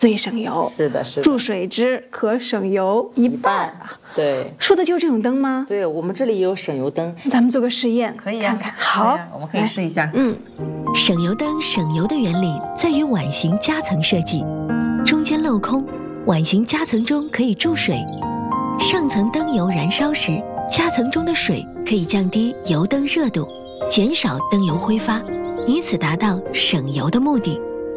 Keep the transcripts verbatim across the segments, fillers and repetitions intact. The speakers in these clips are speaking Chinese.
最省油。 是的，是的。 注水之可省油一半啊！ 对， 说的就是这种灯吗？ 对，我们这里也有省油灯， 咱们做个实验， 可以、啊、 看看。好， 我们可以试一下。 嗯， 省油灯省油的原理在于碗形夹层设计，中间镂空，碗形夹层中可以注水，上层灯油燃烧时，夹层中的水可以降低油灯热度，减少灯油挥发，以此达到省油的目的。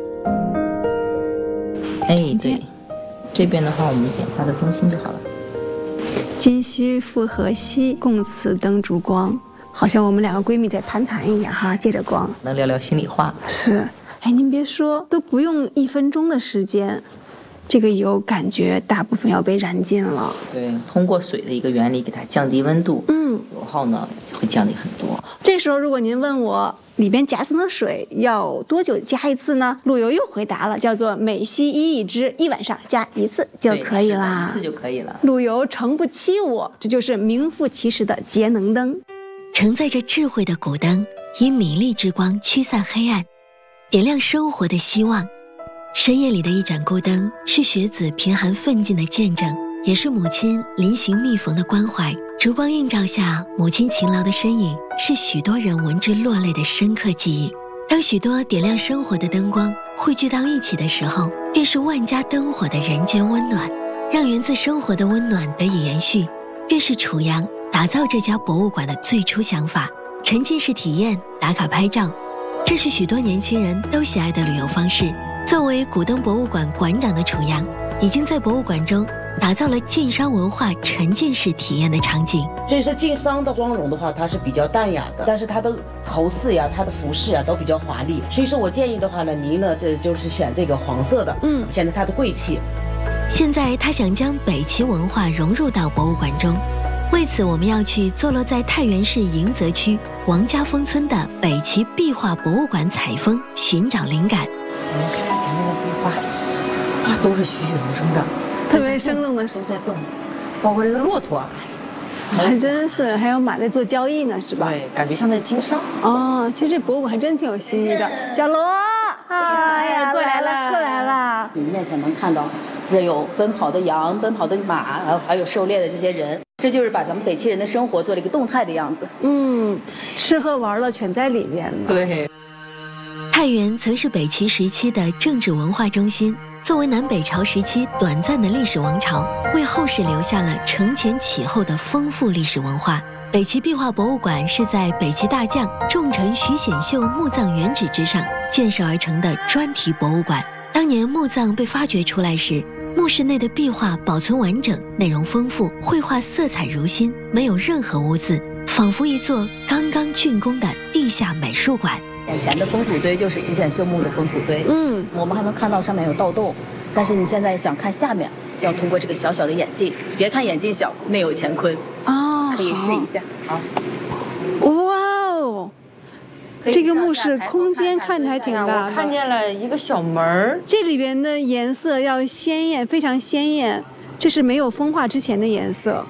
哎，对，这边的话我们点它的中心就好了。 今夕复何夕，共此灯烛光。好像我们两个闺蜜在谈谈一样哈，借着光能聊聊心里话。 是，哎，您别说，都不用一分钟的时间，这个油感觉大部分要被燃尽了。 对，通过水的一个原理给它降低温度， 嗯， 油耗呢会降低很多。 这时候如果您问我里边夹层的水要多久加一次呢？陆游又回答了，叫做每夕一亿之，一晚上加一次就可以啦， 一次就可以了。 陆游诚不欺我，这就是名副其实的节能灯。 承载着智慧的古灯，以米粒之光驱散黑暗，点亮生活的希望。深夜里的一盏孤灯，是学子贫寒奋进的见证，也是母亲临行密缝的关怀。烛光映照下，母亲勤劳的身影，是许多人闻之落泪的深刻记忆。当许多点亮生活的灯光汇聚到一起的时候，便是万家灯火的人间温暖，让源自生活的温暖得以延续，便是楚阳打造这家博物馆的最初想法。沉浸式体验、打卡拍照，这是许多年轻人都喜爱的旅游方式。作为古灯博物馆馆长的楚阳，已经在博物馆中打造了晋商文化沉浸式体验的场景。 所以说晋商的妆容的话，它是比较淡雅的，但是它的头饰呀、它的服饰呀都比较华丽。所以说我建议的话呢，您呢这就是选这个黄色的，嗯，显得它的贵气。 现在他想将北齐文化融入到博物馆中，为此我们要去坐落在太原市迎泽区王家峰村的北齐壁画博物馆采风，寻找灵感。 我们看看前面的壁画，啊，都是栩栩如生的， 特别生动的都在动，包括这个骆驼， 还真是，还有马在做交易呢，是吧？ 对，感觉像在经商。 哦，其实这博物馆还真挺有新意的。小罗，哎呀，过来了，过来了。 你面前能看到，这有奔跑的羊、奔跑的马，然后还有狩猎的这些人，这就是把咱们北齐人的生活做了一个动态的样子。 嗯，吃喝玩乐全在里面了。 对。 太原曾是北齐时期的政治文化中心，作为南北朝时期短暂的历史王朝，为后世留下了承前启后的丰富历史文化。北齐壁画博物馆是在北齐大将重臣徐显秀墓葬原址之上建设而成的专题博物馆。当年墓葬被发掘出来时，墓室内的壁画保存完整，内容丰富，绘画色彩如新，没有任何污渍，仿佛一座刚刚竣工的地下美术馆。 眼前的封土堆就是徐显秀墓的封土堆，嗯，我们还能看到上面有盗洞，但是你现在想看下面，要通过这个小小的眼镜，别看眼镜小，内有乾坤哦，可以试一下啊。 哇哦，这个墓室空间看着还挺大的， 我看见了一个小门儿， 这里边的颜色要鲜艳，非常鲜艳，这是没有风化之前的颜色。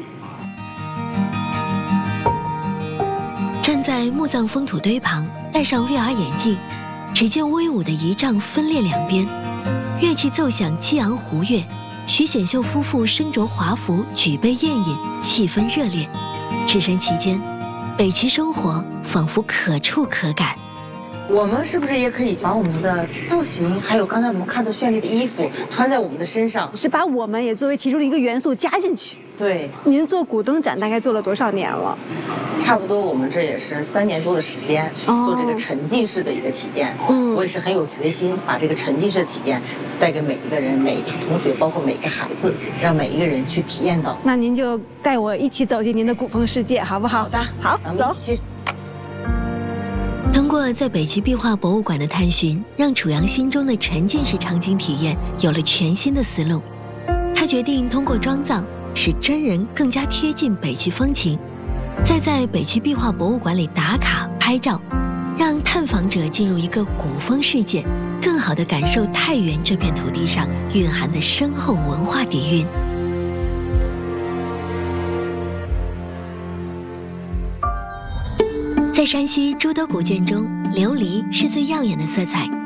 站在墓葬封土堆旁，戴上 V R 眼镜，只见威武的仪仗分列两边，乐器奏响激昂胡乐，徐显秀夫妇身着华服，举杯宴饮，气氛热烈。置身其间，北齐生活仿佛可触可感。 我们是不是也可以把我们的造型，还有刚才我们看的绚丽的衣服穿在我们的身上？ 是把我们也作为其中的一个元素加进去。 对， 您做古灯展大概做了多少年了？ 差不多，我们这也是三年多的时间、哦、做这个沉浸式的一个体验。嗯，我也是很有决心，把这个沉浸式的体验带给每一个人、每一个同学，包括每个孩子，让每一个人去体验到。 那您就带我一起走进您的古风世界，好不好？ 好的， 好， 咱们一起去。 通过在北齐壁画博物馆的探寻，让楚阳心中的沉浸式场景体验有了全新的思路。他决定通过妆造，使真人更加贴近北齐风情，再在北齐壁画博物馆里打卡拍照，让探访者进入一个古风世界，更好地感受太原这片土地上蕴含的深厚文化底蕴。在山西诸多古建中，琉璃是最耀眼的色彩。